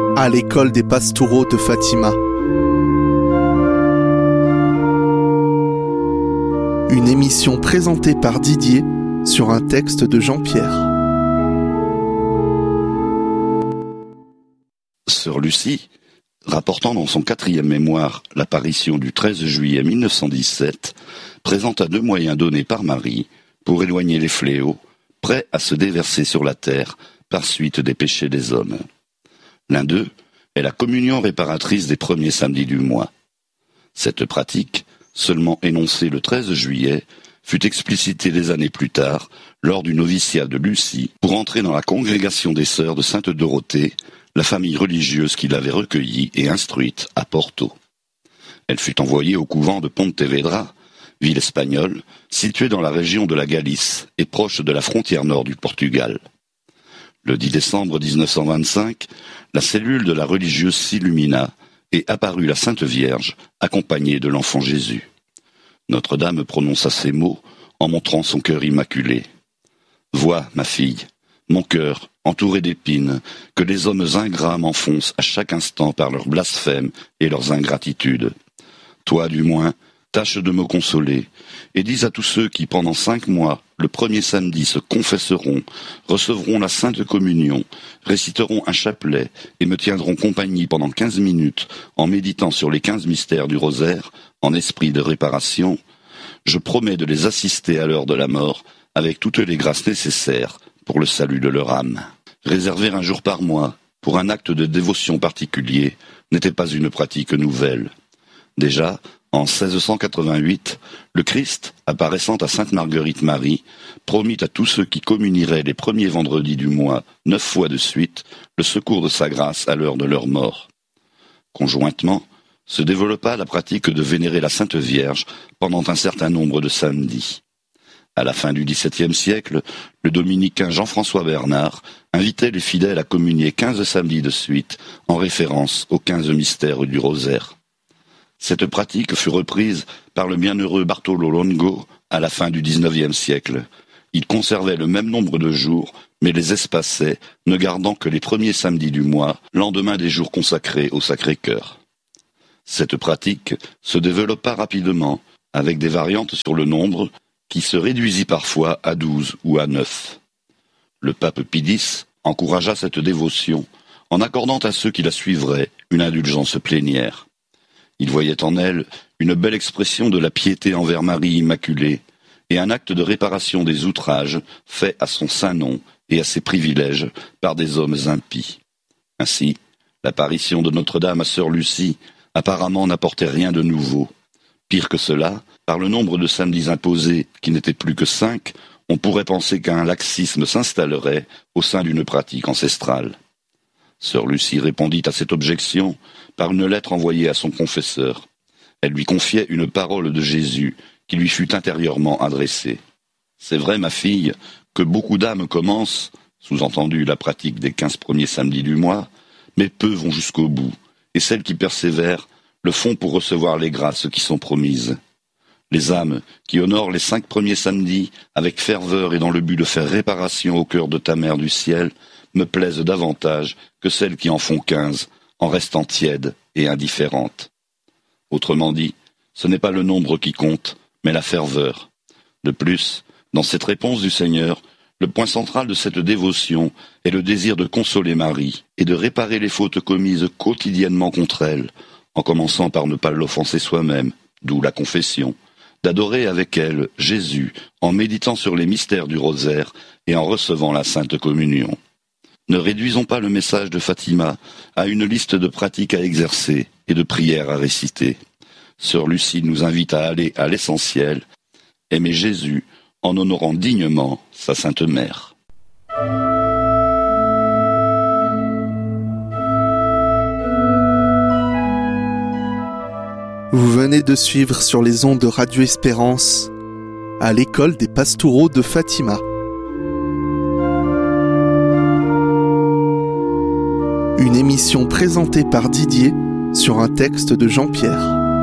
à l'école des Pastoureaux de Fatima. Une émission présentée par Didier sur un texte de Jean-Pierre. Sœur Lucie, rapportant dans son 4e mémoire l'apparition du 13 juillet 1917, présenta 2 moyens donnés par Marie pour éloigner les fléaux, prêts à se déverser sur la terre par suite des péchés des hommes. L'un d'eux est la communion réparatrice des premiers samedis du mois. Cette pratique, seulement énoncée le 13 juillet, fut explicitée des années plus tard lors du noviciat de Lucie pour entrer dans la congrégation des sœurs de Sainte Dorothée, la famille religieuse qui l'avait recueillie et instruite à Porto. Elle fut envoyée au couvent de Pontevedra, ville espagnole, située dans la région de la Galice et proche de la frontière nord du Portugal. Le 10 décembre 1925, la cellule de la religieuse s'illumina et apparut la Sainte Vierge, accompagnée de l'enfant Jésus. Notre-Dame prononça ces mots en montrant son cœur immaculé. « Vois, ma fille, mon cœur, entouré d'épines, que les hommes ingrats m'enfoncent à chaque instant par leurs blasphèmes et leurs ingratitudes. Toi, du moins, tâche de me consoler, et dis à tous ceux qui, pendant 5 mois, le premier samedi se confesseront, recevront la Sainte Communion, réciteront un chapelet et me tiendront compagnie pendant 15 minutes en méditant sur les 15 mystères du rosaire, en esprit de réparation, je promets de les assister à l'heure de la mort avec toutes les grâces nécessaires pour le salut de leur âme. » Réserver un jour par mois pour un acte de dévotion particulier n'était pas une pratique nouvelle. Déjà, en 1688, le Christ, apparaissant à Sainte Marguerite Marie, promit à tous ceux qui communieraient les premiers vendredis du mois 9 fois de suite le secours de sa grâce à l'heure de leur mort. Conjointement, se développa la pratique de vénérer la Sainte Vierge pendant un certain nombre de samedis. À la fin du XVIIe siècle, le dominicain Jean-François Bernard invitait les fidèles à communier 15 samedis de suite, en référence aux 15 mystères du rosaire. Cette pratique fut reprise par le bienheureux Bartolo Longo à la fin du XIXe siècle. Il conservait le même nombre de jours, mais les espaçait, ne gardant que les premiers samedis du mois, lendemain des jours consacrés au Sacré-Cœur. Cette pratique se développa rapidement, avec des variantes sur le nombre, qui se réduisit parfois à 12 ou à 9. Le pape Pie X encouragea cette dévotion en accordant à ceux qui la suivraient une indulgence plénière. Il voyait en elle une belle expression de la piété envers Marie Immaculée et un acte de réparation des outrages faits à son saint nom et à ses privilèges par des hommes impies. Ainsi, l'apparition de Notre-Dame à sœur Lucie apparemment n'apportait rien de nouveau. Pire que cela, par le nombre de samedis imposés, qui n'étaient plus que 5, on pourrait penser qu'un laxisme s'installerait au sein d'une pratique ancestrale. Sœur Lucie répondit à cette objection par une lettre envoyée à son confesseur. Elle lui confiait une parole de Jésus qui lui fut intérieurement adressée. « C'est vrai, ma fille, que beaucoup d'âmes commencent, sous-entendu la pratique des 15 premiers samedis du mois, mais peu vont jusqu'au bout, et celles qui persévèrent le font pour recevoir les grâces qui sont promises. Les âmes qui honorent les 5 premiers samedis avec ferveur et dans le but de faire réparation au cœur de ta mère du ciel me plaisent davantage que celles qui en font 15 en restant tièdes et indifférentes. Autrement dit, ce n'est pas le nombre qui compte, mais la ferveur. De plus, dans cette réponse du Seigneur, le point central de cette dévotion est le désir de consoler Marie et de réparer les fautes commises quotidiennement contre elle, en commençant par ne pas l'offenser soi-même, d'où la confession, d'adorer avec elle Jésus en méditant sur les mystères du rosaire et en recevant la Sainte Communion. Ne réduisons pas le message de Fatima à une liste de pratiques à exercer et de prières à réciter. Sœur Lucie nous invite à aller à l'essentiel, aimer Jésus en honorant dignement sa Sainte Mère. Vous venez de suivre sur les ondes de Radio Espérance à l'école des Pastoureaux de Fatima. Une émission présentée par Didier sur un texte de Jean-Pierre.